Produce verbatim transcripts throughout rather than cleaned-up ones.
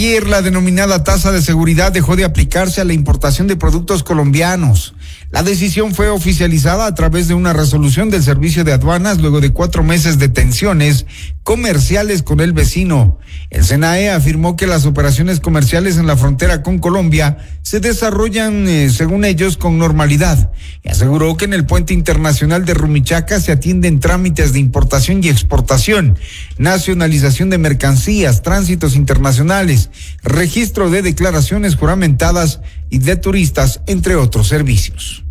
Ayer la denominada tasa de seguridad dejó de aplicarse a la importación de productos colombianos. La decisión fue oficializada a través de una resolución del Servicio de Aduanas luego de cuatro meses de tensiones comerciales con el vecino. El SENAE afirmó que las operaciones comerciales en la frontera con Colombia se desarrollan, eh, según ellos, con normalidad, y aseguró que en el puente internacional de Rumichaca se atienden trámites de importación y exportación, nacionalización de mercancías, tránsitos internacionales, registro de declaraciones juramentadas y de turistas, entre otros servicios.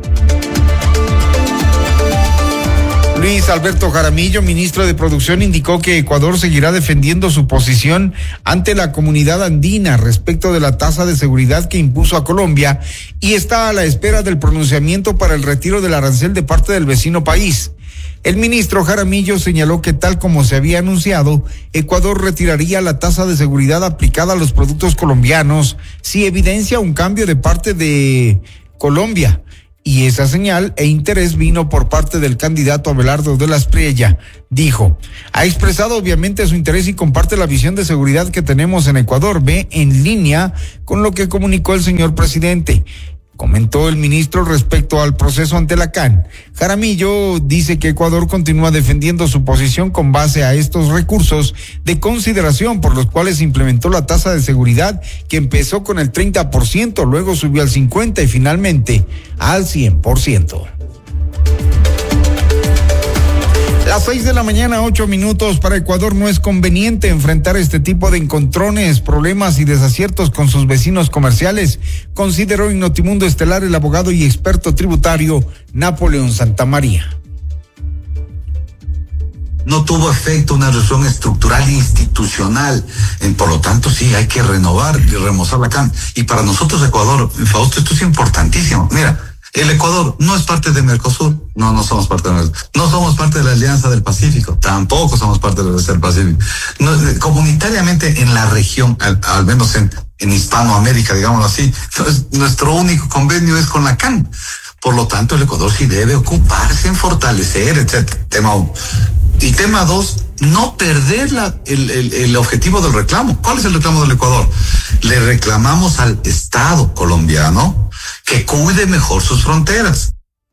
Luis Alberto Jaramillo, ministro de Producción, indicó que Ecuador seguirá defendiendo su posición ante la comunidad andina respecto de la tasa de seguridad que impuso a Colombia y está a la espera del pronunciamiento para el retiro del arancel de parte del vecino país. El ministro Jaramillo señaló que, tal como se había anunciado, Ecuador retiraría la tasa de seguridad aplicada a los productos colombianos si evidencia un cambio de parte de Colombia. Y esa señal e interés vino por parte del candidato Abelardo de la Espriella. Dijo, ha expresado obviamente su interés y comparte la visión de seguridad que tenemos en Ecuador. Ve en línea con lo que comunicó el señor presidente. Comentó el ministro respecto al proceso ante la C A N. Jaramillo dice que Ecuador continúa defendiendo su posición con base a estos recursos de consideración por los cuales se implementó la tasa de seguridad, que empezó con el treinta por ciento, luego subió al cincuenta por ciento y finalmente al cien por ciento. Las seis de la mañana, ocho minutos. Para Ecuador no es conveniente enfrentar este tipo de encontrones, problemas y desaciertos con sus vecinos comerciales, consideró en Notimundo Estelar el abogado y experto tributario Napoleón Santamaría. No tuvo efecto una reducción estructural institucional, en, por lo tanto sí hay que renovar y remozar la C A N. Y para nosotros Ecuador, Fausto, esto es importantísimo. Mira, el Ecuador no es parte de Mercosur, no, no somos parte de Mercosur, no somos parte de la Alianza del Pacífico, tampoco somos parte de la Alianza del Pacífico. No, comunitariamente en la región, al, al menos en, en Hispanoamérica, digámoslo así, entonces, nuestro único convenio es con la C A N. Por lo tanto, el Ecuador sí debe ocuparse en fortalecer, etcétera. Tema uno. Y tema dos, no perder la, el, el, el objetivo del reclamo. ¿Cuál es el reclamo del Ecuador? Le reclamamos al Estado colombiano que cuide mejor sus fronteras.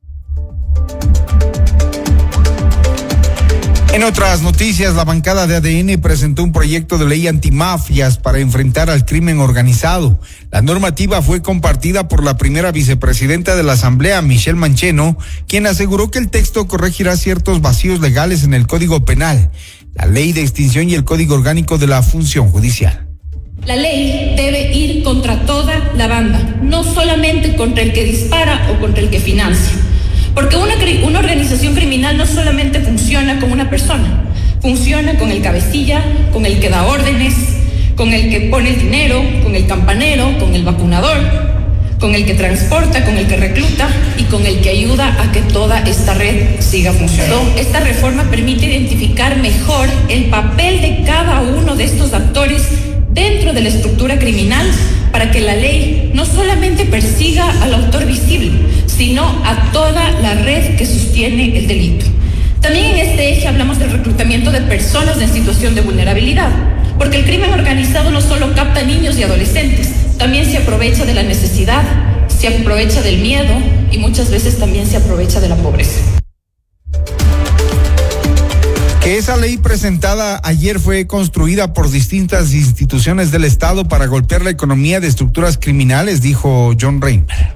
En otras noticias, la bancada de A D N presentó un proyecto de ley antimafias para enfrentar al crimen organizado. La normativa fue compartida por la primera vicepresidenta de la Asamblea, Michelle Mancheno, quien aseguró que el texto corregirá ciertos vacíos legales en el Código Penal, la Ley de Extinción y el Código Orgánico de la Función Judicial. La ley debe ir contra toda la banda, no solamente contra el que dispara o contra el que financia. Porque una, una organización criminal no solamente funciona con una persona, funciona con el cabecilla, con el que da órdenes, con el que pone el dinero, con el campanero, con el vacunador, con el que transporta, con el que recluta y con el que ayuda a que toda esta red siga funcionando. Esta reforma permite identificar mejor el papel de cada uno de estos actores dentro de la estructura criminal para que la ley no solamente persiga al autor visible, sino a toda la red que sostiene el delito. También en este eje hablamos del reclutamiento de personas en situación de vulnerabilidad, porque el crimen organizado no solo capta niños y adolescentes, también se aprovecha de la necesidad, se aprovecha del miedo y muchas veces también se aprovecha de la pobreza. Que esa ley presentada ayer fue construida por distintas instituciones del Estado para golpear la economía de estructuras criminales, dijo John Reimer.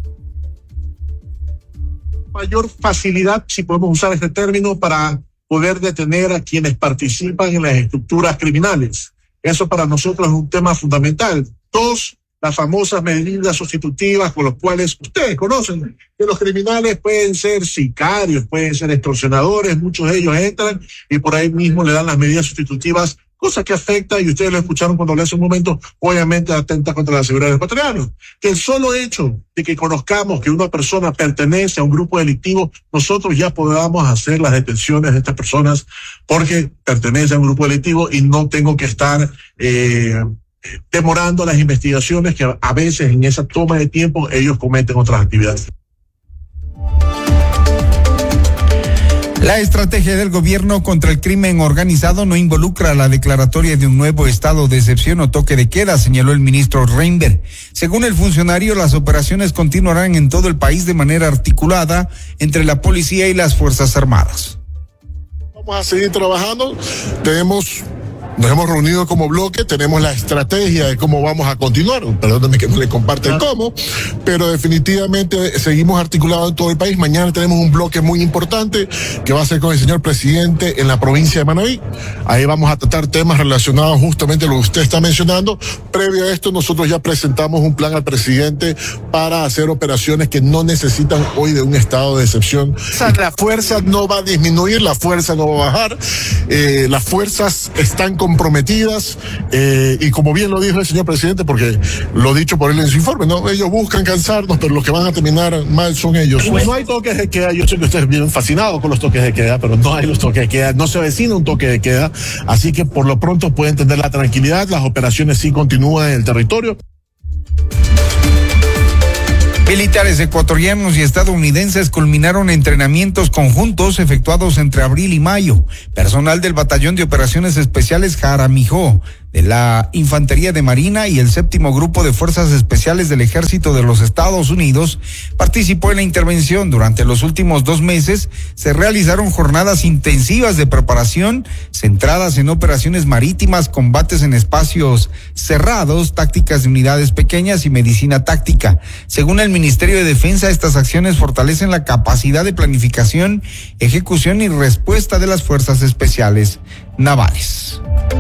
Mayor facilidad, si podemos usar este término, para poder detener a quienes participan en las estructuras criminales. Eso para nosotros es un tema fundamental. Dos, las famosas medidas sustitutivas con las cuales ustedes conocen que los criminales pueden ser sicarios, pueden ser extorsionadores, muchos de ellos entran y por ahí mismo le dan las medidas sustitutivas, cosa que afecta, y ustedes lo escucharon cuando hablé hace un momento, obviamente atenta contra la seguridad de los ecuatorianos. Que el solo hecho de que conozcamos que una persona pertenece a un grupo delictivo, nosotros ya podamos hacer las detenciones de estas personas porque pertenece a un grupo delictivo y no tengo que estar eh, demorando las investigaciones que a veces en esa toma de tiempo ellos cometen otras actividades. La estrategia del gobierno contra el crimen organizado no involucra la declaratoria de un nuevo estado de excepción o toque de queda, señaló el ministro Reinberg. Según el funcionario, las operaciones continuarán en todo el país de manera articulada entre la policía y las Fuerzas Armadas. Vamos a seguir trabajando, tenemos... Nos hemos reunido como bloque, tenemos la estrategia de cómo vamos a continuar. Perdóname que no le comparte el cómo, pero definitivamente seguimos articulados en todo el país. Mañana tenemos un bloque muy importante que va a ser con el señor presidente en la provincia de Manabí. Ahí vamos a tratar temas relacionados justamente a lo que usted está mencionando. Previo a esto, nosotros ya presentamos un plan al presidente para hacer operaciones que no necesitan hoy de un estado de excepción. O sea, la fuerza no va a disminuir, la fuerza no va a bajar. Eh, las fuerzas están comprometidas eh, y como bien lo dijo el señor presidente, porque lo dicho por él en su informe, no, ellos buscan cansarnos, pero los que van a terminar mal son ellos. Pues no hay toques de queda. Yo sé que ustedes viven fascinados con los toques de queda, pero no hay los toques de queda, no se avecina un toque de queda, así que por lo pronto pueden tener la tranquilidad, las operaciones sí continúan en el territorio. Militares ecuatorianos y estadounidenses culminaron entrenamientos conjuntos efectuados entre abril y mayo. Personal del Batallón de Operaciones Especiales Jaramillo, de la Infantería de Marina y el séptimo Grupo de Fuerzas Especiales del Ejército de los Estados Unidos participó en la intervención. Durante los últimos dos meses se realizaron jornadas intensivas de preparación centradas en operaciones marítimas, combates en espacios cerrados, tácticas de unidades pequeñas y medicina táctica. Según el Ministerio de Defensa, estas acciones fortalecen la capacidad de planificación, ejecución y respuesta de las fuerzas especiales navales.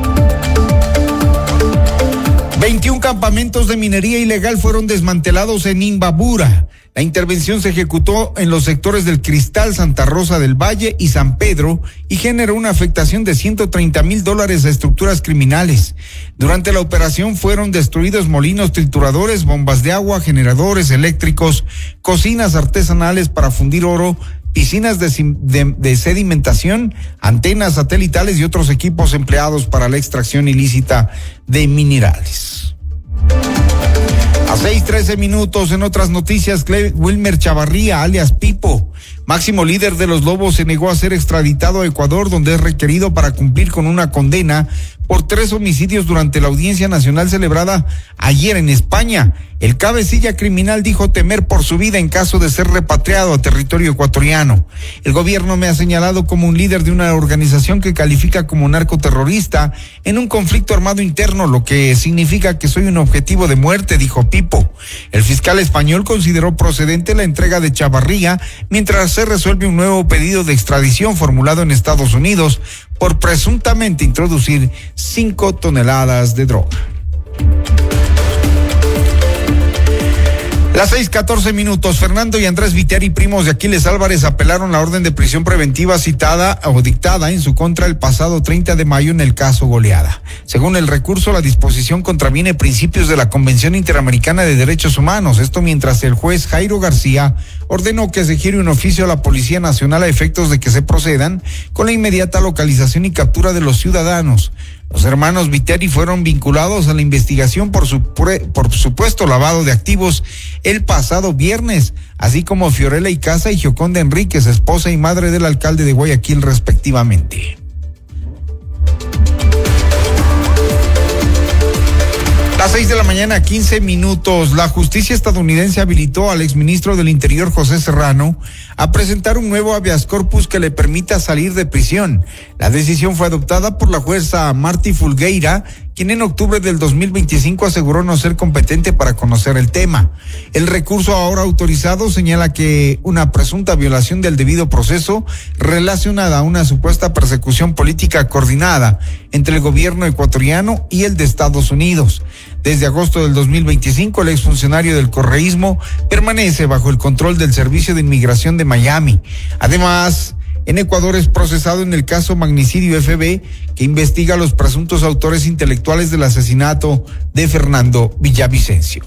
veintiún campamentos de minería ilegal fueron desmantelados en Imbabura. La intervención se ejecutó en los sectores del Cristal, Santa Rosa del Valle y San Pedro y generó una afectación de ciento treinta mil dólares a estructuras criminales. Durante la operación fueron destruidos molinos trituradores, bombas de agua, generadores eléctricos, cocinas artesanales para fundir oro, piscinas de, de, de sedimentación, antenas satelitales y otros equipos empleados para la extracción ilícita de minerales. A seis trece minutos, en otras noticias, Wilmer Chavarría, alias Pipo, máximo líder de los Lobos, se negó a ser extraditado a Ecuador, donde es requerido para cumplir con una condena por tres homicidios durante la audiencia nacional celebrada ayer en España. El cabecilla criminal dijo temer por su vida en caso de ser repatriado a territorio ecuatoriano. El gobierno me ha señalado como un líder de una organización que califica como narcoterrorista en un conflicto armado interno, lo que significa que soy un objetivo de muerte, dijo Pipo. El fiscal español consideró procedente la entrega de Chavarría mientras se resuelve un nuevo pedido de extradición formulado en Estados Unidos por presuntamente introducir cinco toneladas de droga. Las seis catorce minutos, Fernando y Andrés Viteri, primos de Aquiles Álvarez, apelaron la orden de prisión preventiva citada o dictada en su contra el pasado treinta de mayo en el caso Goleada. Según el recurso, la disposición contraviene principios de la Convención Interamericana de Derechos Humanos. Esto mientras el juez Jairo García ordenó que se gire un oficio a la Policía Nacional a efectos de que se procedan con la inmediata localización y captura de los ciudadanos. Los hermanos Viteri fueron vinculados a la investigación por su por supuesto lavado de activos el pasado viernes, así como Fiorella Icaza y Gioconda Enríquez, esposa y madre del alcalde de Guayaquil, respectivamente. Las seis de la mañana, quince minutos. La justicia estadounidense habilitó al exministro del Interior, José Serrano, a presentar un nuevo habeas corpus que le permita salir de prisión. La decisión fue adoptada por la jueza Martí Fulgueira, quien en octubre del dos mil veinticinco aseguró no ser competente para conocer el tema. El recurso ahora autorizado señala que una presunta violación del debido proceso relacionada a una supuesta persecución política coordinada entre el gobierno ecuatoriano y el de Estados Unidos. Desde agosto del dos mil veinticinco, el exfuncionario del correísmo permanece bajo el control del Servicio de Inmigración de Miami. Además, en Ecuador es procesado en el caso Magnicidio F B, que investiga a los presuntos autores intelectuales del asesinato de Fernando Villavicencio.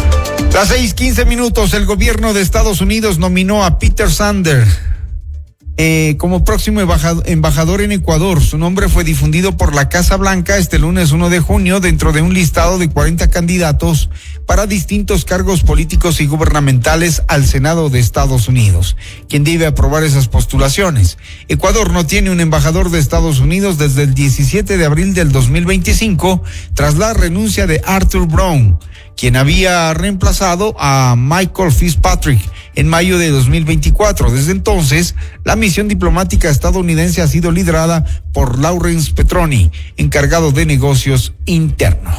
Las seis quince minutos, el gobierno de Estados Unidos nominó a Peter Sanders eh, como próximo embajador, embajador en Ecuador. Su nombre fue difundido por la Casa Blanca este lunes uno de junio dentro de un listado de cuarenta candidatos para distintos cargos políticos y gubernamentales al Senado de Estados Unidos, quien debe aprobar esas postulaciones. Ecuador no tiene un embajador de Estados Unidos desde el diecisiete de abril del dos mil veinticinco, tras la renuncia de Arthur Brown, quien había reemplazado a Michael Fitzpatrick en mayo de dos mil veinticuatro. Desde entonces, la misión diplomática estadounidense ha sido liderada por Lawrence Petroni, encargado de negocios internos.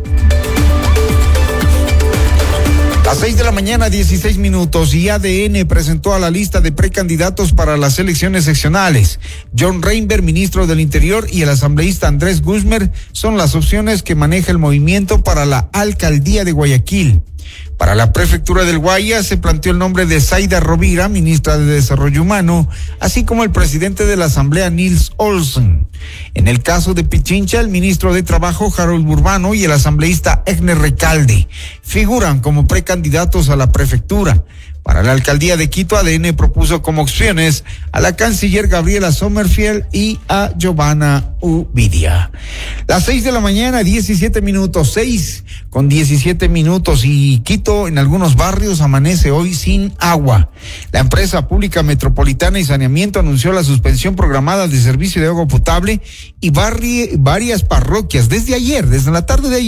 A seis de la mañana, dieciséis minutos, y A D N presentó a la lista de precandidatos para las elecciones seccionales. John Reinberg, ministro del Interior, y el asambleísta Andrés Guzmán son las opciones que maneja el movimiento para la alcaldía de Guayaquil. Para la prefectura del Guayas se planteó el nombre de Zaida Rovira, ministra de Desarrollo Humano, así como el presidente de la Asamblea, Nils Olsen. En el caso de Pichincha, el ministro de Trabajo, Harold Burbano, y el asambleísta Egner Recalde figuran como precandidatos a la prefectura. Para la alcaldía de Quito, A D N propuso como opciones a la canciller Gabriela Sommerfield y a Giovanna Uvidia. Las seis de la mañana, diecisiete minutos, seis con diecisiete minutos, y Quito en algunos barrios amanece hoy sin agua. La empresa pública metropolitana y saneamiento anunció la suspensión programada de servicio de agua potable y barri- varias parroquias desde ayer, desde la tarde de ayer.